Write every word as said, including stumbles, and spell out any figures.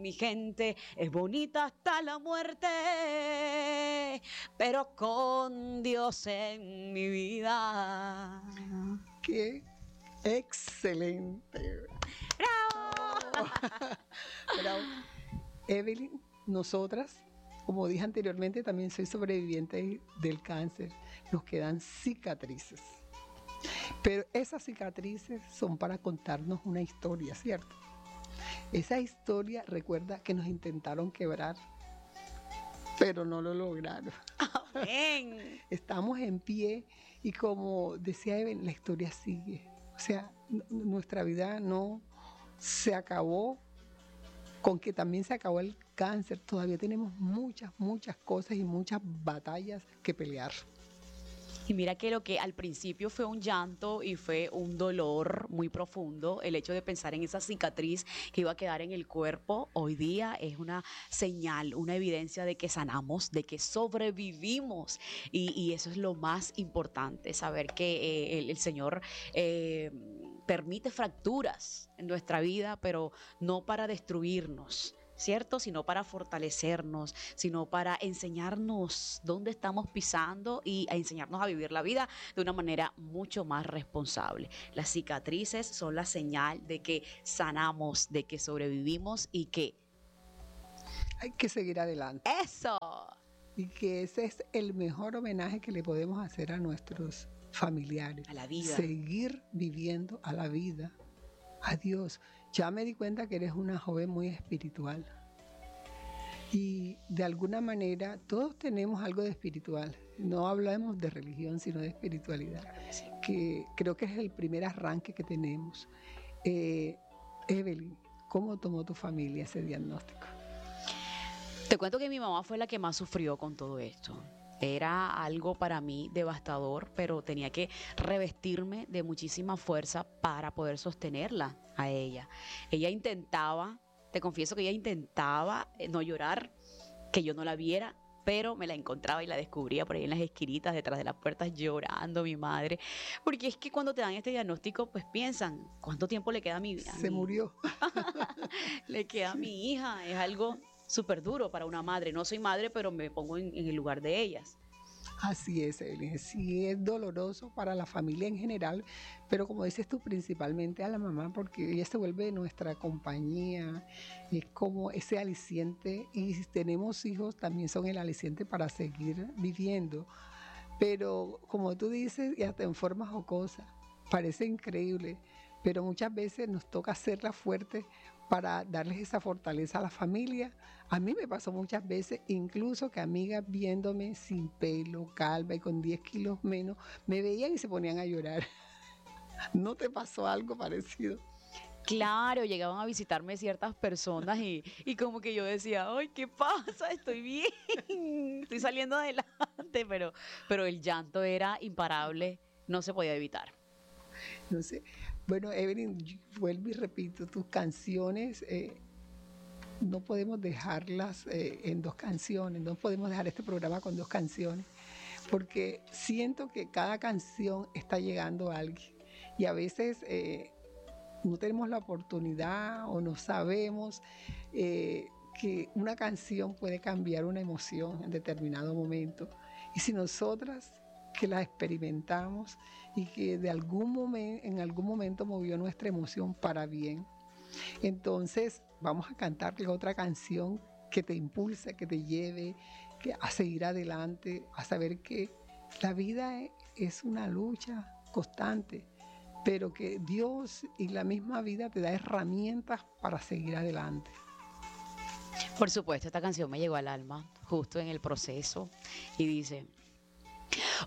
mi gente es bonita hasta la muerte, pero con Dios en mi vida. ¡Qué excelente! ¡Bravo! Bravo. Evelyn, nosotras, como dije anteriormente, también soy sobreviviente del cáncer. Nos quedan cicatrices. Pero esas cicatrices son para contarnos una historia, ¿cierto? Esa historia recuerda que nos intentaron quebrar, pero no lo lograron. Amén. Estamos en pie y como decía Evelyn, la historia sigue. O sea, n- nuestra vida no se acabó con que también se acabó el cáncer. Todavía tenemos muchas, muchas cosas y muchas batallas que pelear. Y mira que lo que al principio fue un llanto y fue un dolor muy profundo, el hecho de pensar en esa cicatriz que iba a quedar en el cuerpo, hoy día es una señal, una evidencia de que sanamos, de que sobrevivimos. Y, y eso es lo más importante, saber que eh, el, el Señor eh, permite fracturas en nuestra vida, pero no para destruirnos, ¿cierto? Sino para fortalecernos, sino para enseñarnos dónde estamos pisando y a enseñarnos a vivir la vida de una manera mucho más responsable. Las cicatrices son la señal de que sanamos, de que sobrevivimos y que Hay que seguir adelante. ¡eso! Y que ese es el mejor homenaje que le podemos hacer a nuestros familiares. A la vida. Seguir viviendo a la vida, a Dios. Ya me di cuenta que eres una joven muy espiritual. Y de alguna manera todos tenemos algo de espiritual. No hablamos de religión, sino de espiritualidad. Que creo que es el primer arranque que tenemos. Eh, Evelyn, ¿cómo tomó tu familia ese diagnóstico? Te cuento que mi mamá fue la que más sufrió con todo esto. Era algo para mí devastador, pero tenía que revestirme de muchísima fuerza para poder sostenerla a ella. Ella intentaba, te confieso que ella intentaba no llorar, que yo no la viera, pero me la encontraba y la descubría por ahí en las esquinitas, detrás de las puertas, llorando mi madre. Porque es que cuando te dan este diagnóstico, pues piensan, ¿cuánto tiempo le queda a mi vida? Se murió. Le queda a mi hija, es algo súper duro para una madre. No soy madre, pero me pongo en, en el lugar de ellas. Así es, Evelyn. Sí es doloroso para la familia en general, pero como dices tú, principalmente a la mamá, porque ella se vuelve nuestra compañía, es como ese aliciente, y si tenemos hijos también son el aliciente para seguir viviendo. Pero como tú dices, y hasta en forma jocosa, parece increíble, pero muchas veces nos toca hacerla fuerte para darles esa fortaleza a la familia. A mí me pasó muchas veces, incluso que amigas viéndome sin pelo, calva y con diez kilos menos, me veían y se ponían a llorar. ¿No te pasó algo parecido? Claro, llegaban a visitarme ciertas personas y, y como que yo decía, ay, ¿qué pasa? Estoy bien, estoy saliendo adelante, pero, pero el llanto era imparable, no se podía evitar. No sé. Bueno, Evelyn, yo vuelvo y repito, tus canciones eh, no podemos dejarlas eh, en dos canciones, no podemos dejar este programa con dos canciones, porque siento que cada canción está llegando a alguien y a veces eh, no tenemos la oportunidad o no sabemos eh, que una canción puede cambiar una emoción en determinado momento. Y si nosotras que la experimentamos y que de algún momento, en algún momento movió nuestra emoción para bien, entonces vamos a cantarle otra canción que te impulse, que te lleve que a seguir adelante, a saber que la vida es una lucha constante, pero que Dios y la misma vida te da herramientas para seguir adelante. Por supuesto, esta canción me llegó al alma justo en el proceso y dice: